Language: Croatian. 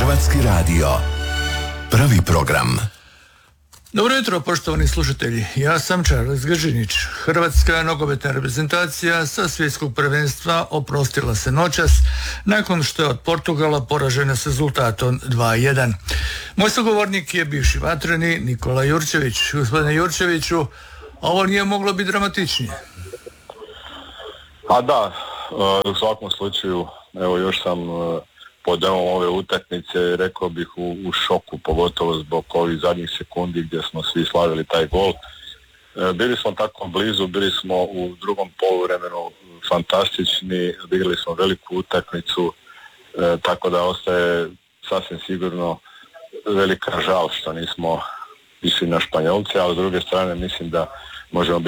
Hrvatski radio. Prvi program. Dobro jutro, poštovani slušatelji. Ja sam Charles Gržinić. Hrvatska nogometna reprezentacija sa svjetskog prvenstva oprostila se noćas nakon što je od Portugala poražena s rezultatom 2:1. Moj sugovornik je bivši vatreni Nikola Jurčević. Gospodine Jurčeviću, ovo nije moglo biti dramatičnije. A da, u svakom slučaju, evo još sam pod evom ove utakmice, rekao bih u šoku, pogotovo zbog ovih zadnjih sekundi gdje smo svi slavili taj gol. Bili smo tako blizu, bili smo u drugom poluvremenu fantastični, odigrali smo veliku utakmicu, tako da ostaje sasvim sigurno velika žal što nismo išli na Španjolce, ali s druge strane mislim da možemo biti